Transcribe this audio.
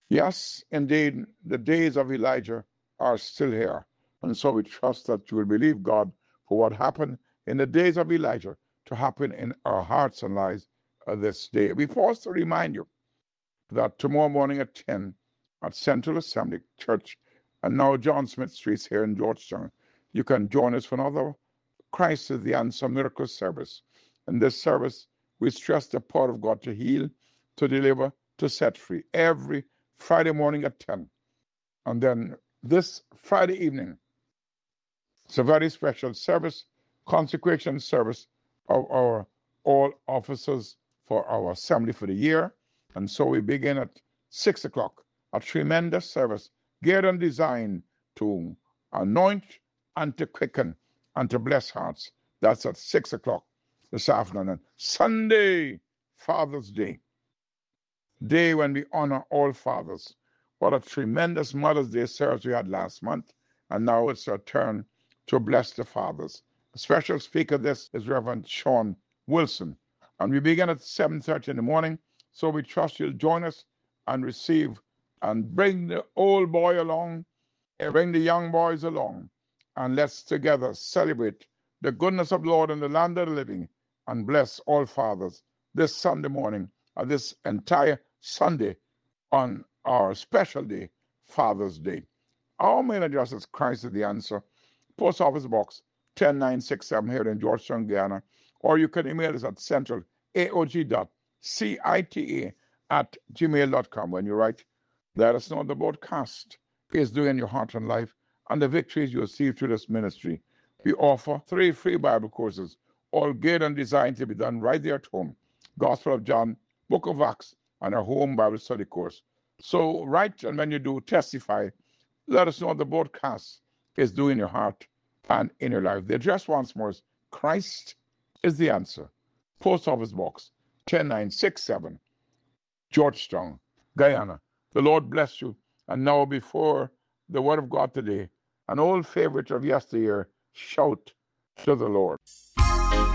Yes, indeed, the days of Elijah are still here. And so we trust that you will believe God for what happened in the days of Elijah to happen in our hearts and lives this day. We pause to remind you that tomorrow morning at 10 at Central Assembly Church and now John Smith Street here in Georgetown, you can join us for another Christ is the Answer Miracle service. In this service, we stress the power of God to heal, to deliver, to set free every Friday morning at 10. And then this Friday evening, it's a very special service, consecration service of our all officers for our assembly for the year. And so we begin at 6 o'clock, a tremendous service geared and designed to anoint and to quicken and to bless hearts. That's at 6 o'clock this afternoon. And Sunday, Father's Day, day when we honor all fathers. What a tremendous Mother's Day service we had last month. And now it's our turn to bless the fathers. A special speaker this is Reverend Sean Wilson. And we begin at 7:30 in the morning. So we trust you'll join us and receive and bring the old boy along, bring the young boys along, and let's together celebrate the goodness of the Lord in the land of the living and bless all fathers this Sunday morning, this entire Sunday on our special day, Father's Day. Our mail address is Christ is the Answer, Post Office Box 10967 here in Georgetown, Guyana. Or you can email us at centralaog.cita@gmail.com. When you write, let us know the broadcast is doing in your heart and life and the victories you receive through this ministry. We offer 3 free Bible courses, all geared and designed to be done right there at home. Gospel of John, Book of Acts, and a home Bible study course. So write, and when you do, testify. Let us know what the broadcast is doing in your heart and in your life. The address once more is Christ is the Answer. Post Office Box 10967, Georgetown, Guyana. The Lord bless you. And now, before the Word of God today, an old favorite of yesteryear, shout to the Lord.